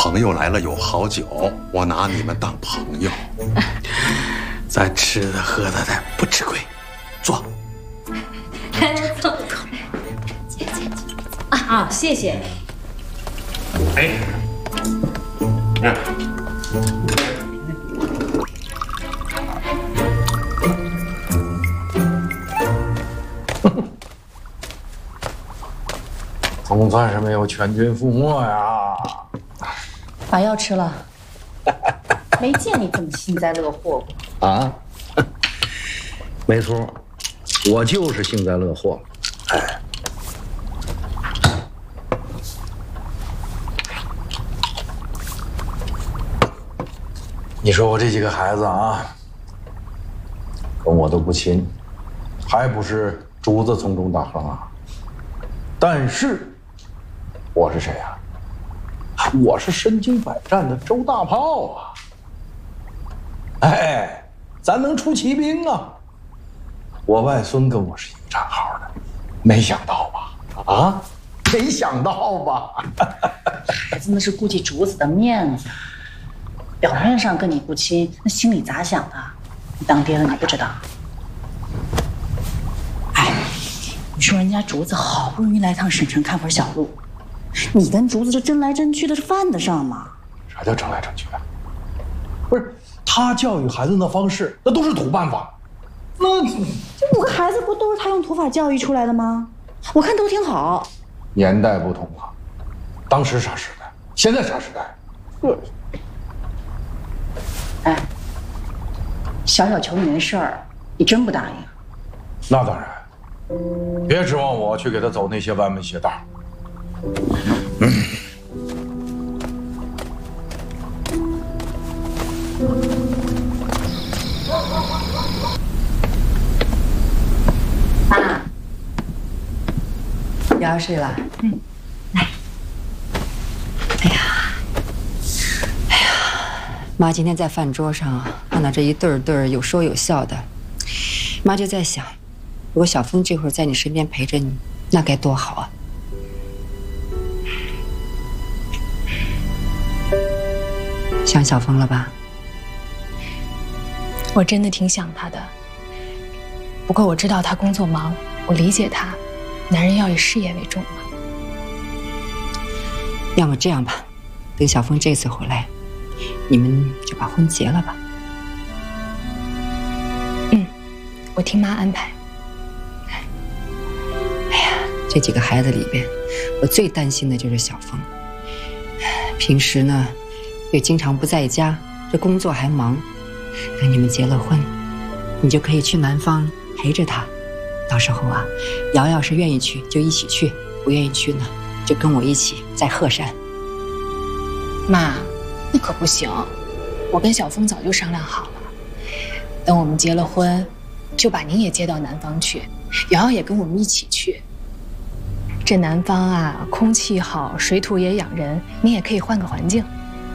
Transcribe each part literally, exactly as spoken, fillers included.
朋友来了有好酒，我拿你们当朋友。 咱吃的喝的的不吃亏，坐。 坐坐。姐姐姐啊啊，谢谢。 哎，嗯。总算是没有全军覆没呀！ 把药吃了，没见你这么幸灾乐祸过啊！没错，我就是幸灾乐祸。哎，你说我这几个孩子啊，跟我都不亲，还不是竹子从中大亨啊？但是。我是谁呀、啊？我是身经百战的周大炮啊！哎，咱能出奇兵啊！我外孙跟我是一个战号的，没想到吧？啊，没想到吧？ 孩子那是顾及竹子的面子，表面上跟你不亲，那心里咋想的？你当爹的你不知道？哎，你说人家竹子好不容易来趟省城看会儿小路。你跟竹子这争来争去的，是犯得上吗？ 啥叫争来争去啊？不是他教育孩子那方式，那都是土办法。那这五个孩子不都是他用土法教育出来的吗？我看都挺好。 年代不同啊，当时啥时代，现在啥时代？这…… 哎，小小求你的事儿，你真不答应？ 那当然，别指望我去给他走那些歪门邪道。嗯， 妈， 瑶儿睡了。 嗯，来。 哎呀，哎呀，妈今天在饭桌上啊，看到这一对儿对儿有说有笑的，妈就在想，如果小峰这会儿在你身边陪着你，那该多好啊！想小峰了吧？ 我真的挺想他的，不过我知道他工作忙，我理解他，男人要以事业为重嘛。 要么这样吧，等小峰这次回来，你们就把婚结了吧。 嗯，我听妈安排。 哎呀，这几个孩子里边，我最担心的就是小峰。平时呢，又经常不在家，这工作还忙。等你们结了婚，你就可以去南方陪着他。到时候啊，瑶瑶是愿意去就一起去，不愿意去呢，就跟我一起在鹤山。 妈，那可不行，我跟小峰早就商量好了，等我们结了婚，就把您也接到南方去，瑶瑶也跟我们一起去。这南方啊，空气好，水土也养人，您也可以换个环境。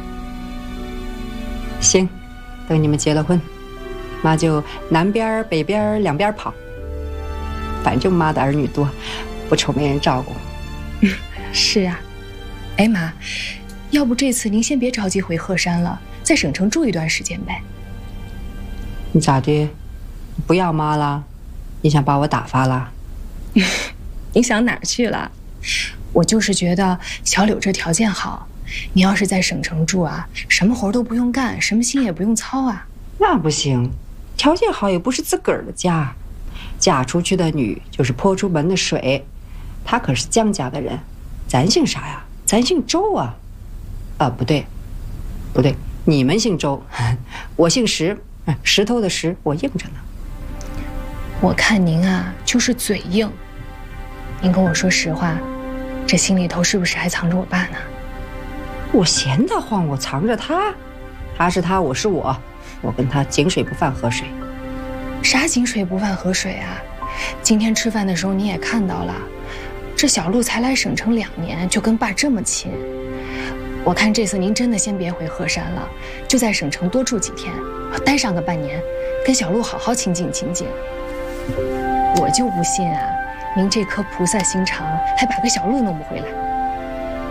行，等你们结了婚，妈就南边北边两边跑，反正妈的儿女多，不愁没人照顾。 嗯，是啊。哎妈，要不这次您先别着急回鹤山了，在省城住一段时间呗。 你咋的？不要妈了？你想把我打发了？ 你想哪儿去了？我就是觉得小柳这条件好，你要是在省城住啊，什么活都不用干，什么心也不用操啊。 那不行，条件好也不是自个儿的家，嫁出去的女就是泼出门的水。她可是江家的人，咱姓啥呀？咱姓周啊。啊，不对，不对，你们姓周，我姓石，石头的石，我硬着呢。 我看您啊，就是嘴硬。您跟我说实话，这心里头是不是还藏着我爸呢？ 我闲得慌，我藏着他，他是他，我是我，我跟他井水不犯河水。 啥井水不犯河水啊？今天吃饭的时候你也看到了，这小陆才来省城两年，就跟爸这么亲。我看这次您真的先别回鹤山了，就在省城多住几天，待上个半年，跟小陆好好亲近亲近。我就不信啊，您这颗菩萨心肠还把个小陆弄不回来。